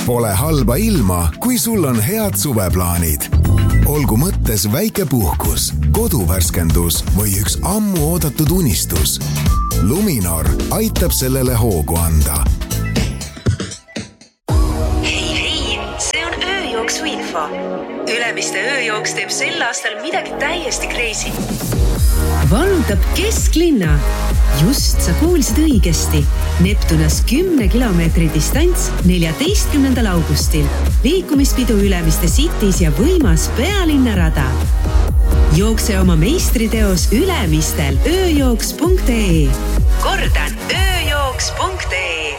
Pole halba ilma, kui sul on head suveplaanid. Olgu mõttes väike puhkus, koduvärskendus või üks ammu oodatud unistus. Luminor aitab sellele hoogu anda. Hei, see on ööjooksu info. Ülemiste ööjooks teeb sel aastal midagi täiesti crazy. Vallutab kesklinna. Just sa kuulsid õigesti. Neptunas 10 kilomeetri distants 14. augustil. Liikumispidu Ülemiste Cities ja võimas pealinnarada. Jookse oma meistriteos Ülemistel ööjooks.ee. Kordan, ööjooks.ee.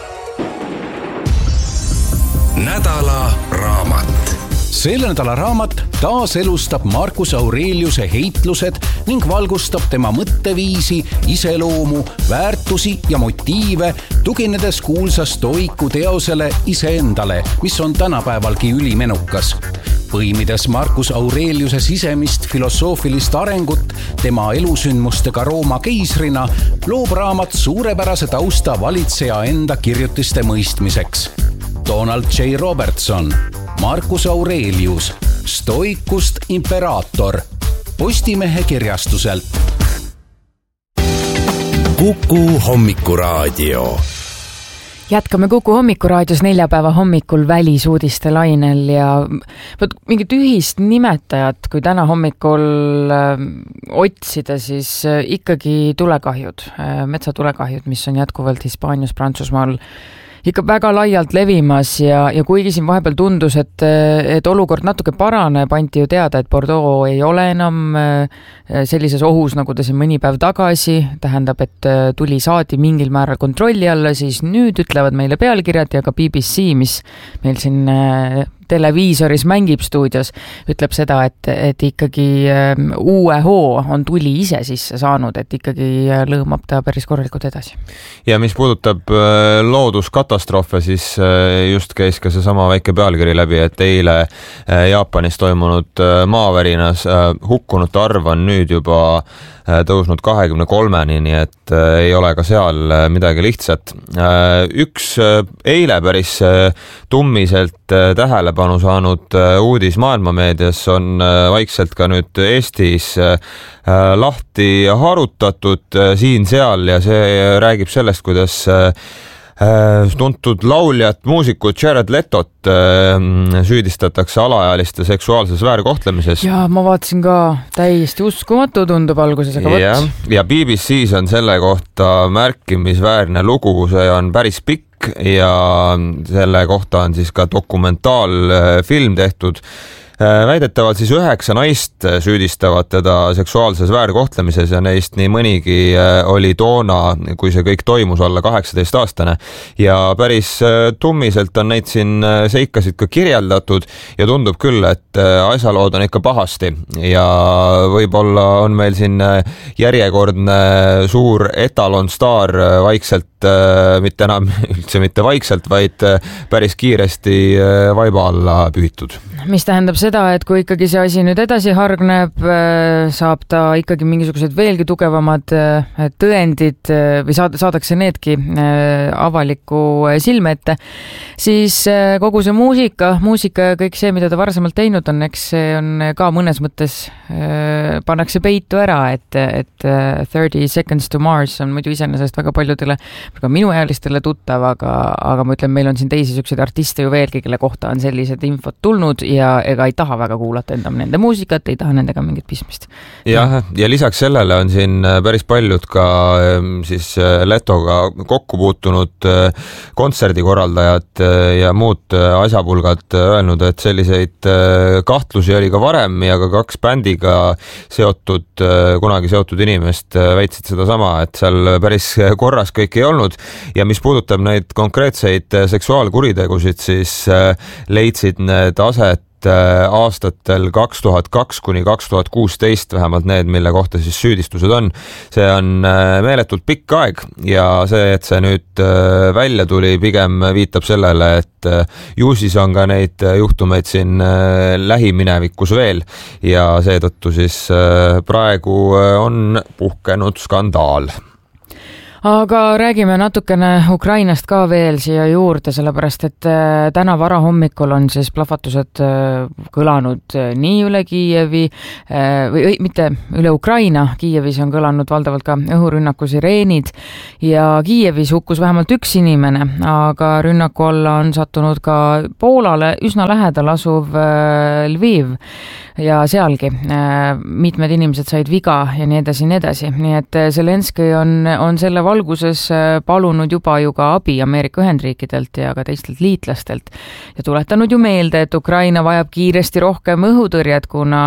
Nädala raamat. Selle nädala raamat taaselustab Marcus Aureliuse heitlused ning valgustab tema mõtteviisi, iseloomu, väärtusi ja motiive, tuginedes kuulsa stoiku teosele iseendale, mis on tänapäevalgi ülimenukas. Põimides Marcus Aureliuse sisemist filosoofilist arengut tema elusündmustega Rooma keisrina, loob raamat suurepärase tausta valitseja enda kirjutiste mõistmiseks. Donald J. Robertson, Marcus Aurelius, Stoikust imperaator, Postimehe kirjastuselt. Kuku hommikuraadio. Jätkame Kuku hommikuraadios neljapäeva hommikul välisuudiste lainel ja mingit ühist nimetajat, kui täna hommikul otsida, siis ikkagi tulekahjud, metsatulekahjud, mis on jätkuvalt Hispaanias, Prantsusmaal ikka väga laialt levimas ja kuigi siin vahepeal tundus, et olukord natuke paraneb, anti ju teada, et Bordeaux ei ole enam sellises ohus, nagu ta siin mõni päev tagasi, tähendab, et tuli saadi mingil määral kontrolli alla, siis nüüd ütlevad meile pealkirjad ja ka BBC, mis meil siin televiisoris mängib stuudios, ütleb seda, et ikkagi uue hoo on tuli ise sisse saanud, et ikkagi lõõmab ta päris korralikult edasi. Ja mis puudutab looduskatastroofe, siis just käis ka see sama väike pealkiri läbi, et eile Jaapanis toimunud maavärinas hukkunute arv on nüüd juba tõusnud 23-ni, nii et ei ole ka seal midagi lihtsat. Üks eile päris tummiselt tähelepanu saanud uudis maailmameedias on vaikselt ka nüüd Eestis lahti harutatud siin-seal ja see räägib sellest, kuidas tuntud lauljat, muusikut Jared Letot süüdistatakse alaealiste seksuaalses väärkohtlemises. Ja ma vaatasin ka täiesti uskumatu, tundub alguses, aga võt. Ja BBC's on selle kohta märkimisväärne lugu, see on päris pikk ja selle kohta on siis ka dokumentaalfilm tehtud. Väidetavalt siis 9 naist süüdistavad teda seksuaalses väärkohtlemises ja neist nii mõnigi oli toona, kui see kõik toimus, alla 18-aastane. Ja päris tummiselt on neid siin seikasid ka kirjeldatud ja tundub küll, et asjalood on ikka pahasti ja võib-olla on meil siin järjekordne suur etalonstaar vaikselt, mitte enam üldse mitte vaikselt, vaid päris kiiresti vaiba alla pühitud. Mis tähendab seda, et kui ikkagi see asi nüüd edasi hargneb, saab ta ikkagi mingisugused veelgi tugevamad tõendid või saadakse needki avaliku silme ette, siis kogu see muusika ja kõik see, mida ta varasemalt teinud on, eks see on ka mõnes mõttes pannakse peitu ära, et 30 Seconds to Mars on muidu iseenesest väga paljudele, ka minuealistele tuttav, aga ma ütlen, meil on siin teisi selliseid artiste ju veelgi, kelle kohta on sellised infot tulnud ja ega ei taha väga kuulata enda nende muusikat, ei taha nendega mingit pismist. Ja lisaks sellele on siin päris paljud ka siis Letoga kokku puutunud kontserdikorraldajad ja muud asjapulgad öelnud, et selliseid kahtlusi oli ka varem ja ka 2 bändiga kunagi seotud inimest väitsid seda sama, et seal päris korras kõik ei olnud ja mis puudutab neid konkreetseid seksuaalkuritegusid, siis leidsid need aset aastatel 2002 kuni 2016, vähemalt need, mille kohta siis süüdistused on. See on meeletult pikk aeg ja see, et see nüüd välja tuli, pigem viitab sellele, et ju siis on ka neid juhtumeid siin lähiminevikus veel ja seetõttu siis praegu on puhkenud skandaal. Aga räägime natukene Ukrainast ka veel siia juurde, sellepärast et täna varahommikul on siis plahvatused kõlanud nii üle Kiievi, või mitte üle Ukraina, Kiievis on kõlanud valdavalt ka õhurünnaku sireenid ja Kiievis hukkus vähemalt üks inimene, aga rünnaku alla on sattunud ka Poolale üsna lähedal asuv Lviv ja sealgi mitmed inimesed said viga ja nii edasi. Nii et Zelenski on selle valguses palunud juba ju ka abi Ameerika Ühendriikidelt ja ka teistelt liitlastelt ja tuletanud ju meelde, et Ukraina vajab kiiresti rohkem õhutõrjet,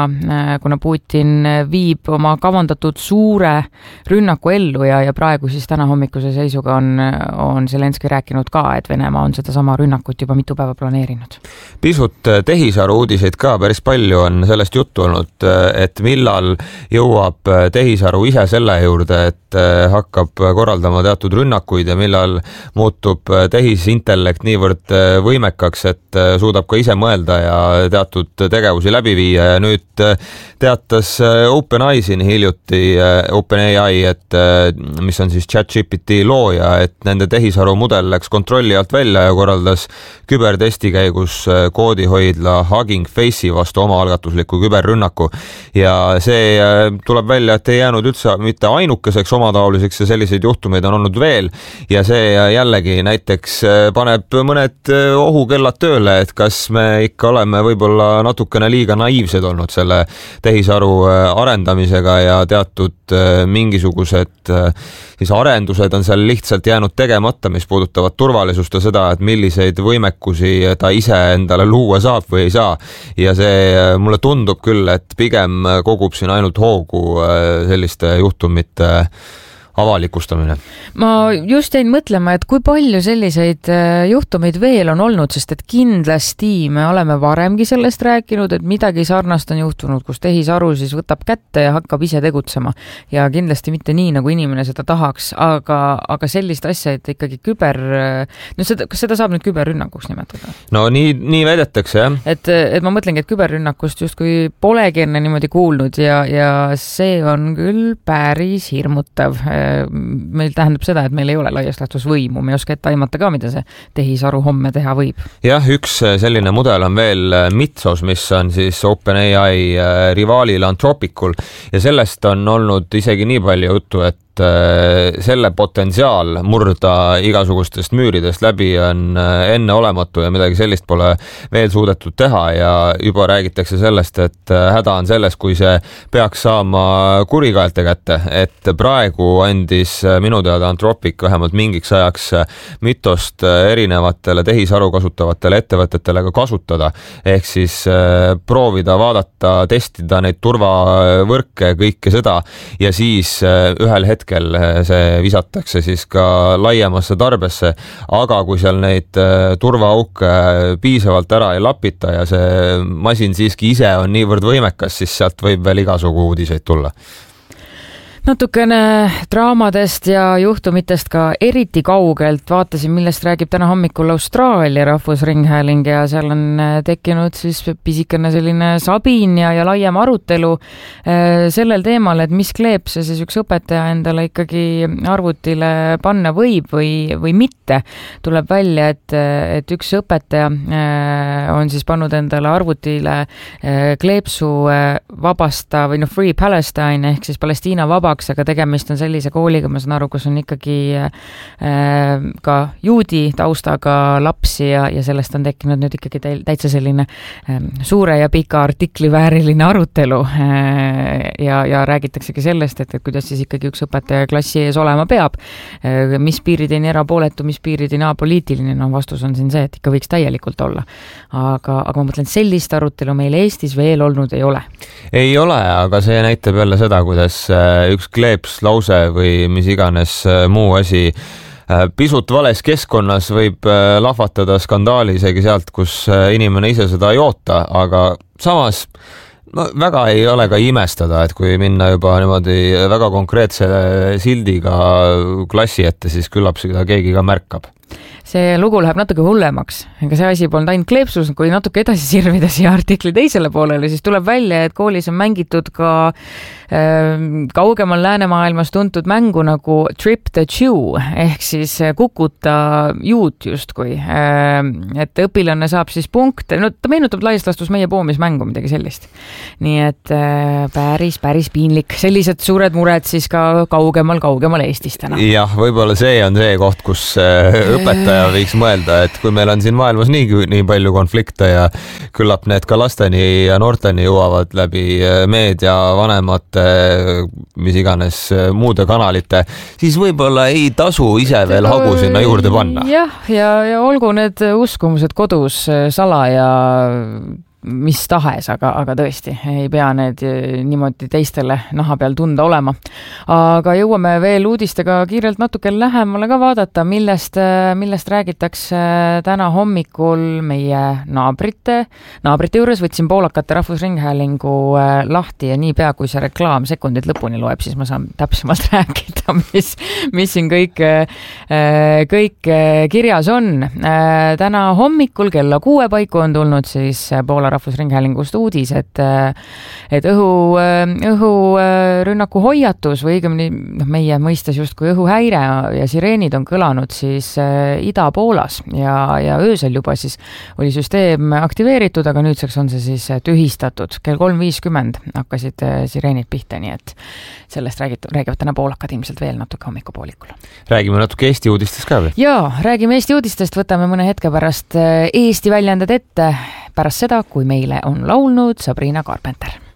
kuna Putin viib oma kavandatud suure rünnaku ellu ja praegu siis täna hommikuse seisuga on Zelenski rääkinud ka, et Venemaa on seda sama rünnakut juba mitu päeva planeerinud. Pisut tehisaru uudiseid ka päris palju on sellest juttu olnud, et millal jõuab tehisaru ise selle juurde, et hakkab korraldama teatud rünnakuid ja millal muutub tehisintellekt niivõrd võimekaks, et suudab ka ise mõelda ja teatud tegevusi läbi viia ja nüüd teatas OpenAI siin hiljuti, OpenAI, et mis on siis ChatGPT looja, et nende tehisaru mudel läks kontrolli alt välja ja korraldas kübertesti käigus koodihoidla Hugging Face'i vastu omaalgatusliku küberrünnaku ja see tuleb välja, et ei jäänud üldse mitte ainukeseks omataoliseks ja selliseid juhtumeid on olnud veel ja see jällegi näiteks paneb mõned ohukellad tööle, et kas me ikka oleme võib-olla natukene liiga naiivsed olnud selle tehisaru arendamisega ja teatud mingisugused siis arendused on seal lihtsalt jäänud tegemata, mis puudutavad turvalisust ja seda, et milliseid võimekusi ta ise endale luua saab või ei saa ja see mulle tundub küll, et pigem kogub siin ainult hoogu selliste juhtumite avalikustamine. Ma just jäin mõtlema, et kui palju selliseid juhtumeid veel on olnud, sest et kindlasti me oleme varemgi sellest rääkinud, et midagi sarnast on juhtunud, kus tehisaru siis võtab kätte ja hakkab ise tegutsema. Ja kindlasti mitte nii, nagu inimene seda tahaks, aga sellist asja, et ikkagi kas seda saab nüüd küberrünnakuks nimetada? No nii väidetakse, jah. Et ma mõtlengi, et küberrünnakust justkui polegi enne niimoodi kuulnud ja see on küll päris hirmutav. Meil tähendab seda, et meil ei ole laias laastus võimu, me ei oska ette aimata ka, mida see tehisaru homme teha võib. Jah, üks selline mudel on veel Mythos, mis on siis OpenAI rivaalil Anthropicul ja sellest on olnud isegi nii palju juttu, et selle potentsiaal murda igasugustest müüridest läbi on enneolematu ja midagi sellist pole veel suudetud teha ja juba räägitakse sellest, et häda on selles, kui see peaks saama kurikaelte kätte, et praegu andis minu teada Anthropic vähemalt mingiks ajaks Mythost erinevatele tehisaru kasutavatele ettevõtetele ka kasutada, ehk siis proovida, vaadata, testida neid turvavõrke, kõike seda ja siis ühel hetkel see visatakse siis ka laiemasse tarbesse, aga kui seal neid turvaauke piisavalt ära ei lapita ja see masin siiski ise on niivõrd võimekas, siis sealt võib veel igasugu uudiseid tulla. Natukene draamadest ja juhtumitest ka eriti kaugelt vaatasin, millest räägib täna hommikul Austraalia rahvusringhääling ja seal on tekkinud siis pisikene selline sabin ja laiem arutelu sellel teemal, et mis kleepse siis üks õpetaja endale ikkagi arvutile panna võib või mitte. Tuleb välja, et üks õpetaja on siis pannud endale arvutile kleepsu vabasta või Free Palestine ehk siis Palestiina vabaks, aga tegemist on sellise kooliga, ma saan aru, kus on ikkagi ka juudi taustaga lapsi ja sellest on tekkinud nüüd ikkagi täitsa selline suure ja pika artikli vääriline arutelu ja räägitaksegi sellest, et kuidas siis ikkagi üks õpetaja klassi ees olema peab, mis piirideni erapooletu, mis piirideni apoliitiline, no vastus on siin see, et ikka võiks täielikult olla. Aga ma mõtlen, sellist arutelu meil Eestis veel olnud ei ole. Ei ole, aga see näitab jälle seda, kuidas üks kleeps lause või mis iganes muu asi pisut vales keskkonnas võib lahvatada skandaali isegi sealt, kus inimene ise seda ei oota, aga samas väga ei ole ka imestada, et kui minna juba niimoodi väga konkreetse sildiga klassi ette, siis küllap seda keegi ka märkab. see lugu läheb natuke hullemaks, ega see asi polnud ainult kleepsus, kui natuke edasi sirvida siia artikli teisele poolele, siis tuleb välja, et koolis on mängitud ka kaugemal läänemaailmas tuntud mängu nagu Trip the Chew ehk siis kukuta juut justkui, et õpilane saab siis punkte, no ta meenutab laias laastus meie poomismängu, midagi sellist. Nii et päris piinlik, sellised suured mured siis ka kaugemal Eestist täna. Jah, võib-olla see on see koht, kus õpetaja võiks mõelda, et kui meil on siin maailmas nii palju konflikte ja küllap need ka lasteni ja noorteni jõuavad läbi meedia, vanemate, mis iganes muude kanalite, siis võib-olla ei tasu ise veel hagu sinna juurde panna. Jah, ja olgu need uskumused kodus salaja mis tahes, aga tõesti ei pea need niimoodi teistele naha peal tunda olema. Aga jõuame veel uudistega kiirelt natuke lähemale ka vaadata, millest räägitakse täna hommikul meie naabrite juures. Võtsin poolakate Rahvusringhäälingu lahti ja niipea, kui see reklaam sekundid lõpuni loeb, siis ma saan täpsemalt rääkida, mis siin kõik kirjas on. Täna hommikul kella 6 paiku on tulnud siis Poola Rahvusringhäälingust uudis, et õhurünnaku hoiatus või õigemini meie mõistes justkui õhuhäire ja sireenid on kõlanud siis Ida-Poolas ja öösel juba siis oli süsteem aktiveeritud, aga nüüdseks on see siis tühistatud. Kell 3.50 hakkasid sireenid pihta, nii et sellest räägivad täna poolakad ilmselt veel natuke hommikupoolikul. Räägime natuke Eesti uudistest ka või? Jaa, räägime Eesti uudistest, võtame mõne hetke pärast Eesti väljendad ette pärast seda, kui meile on laulnud Sabrina Carpenter.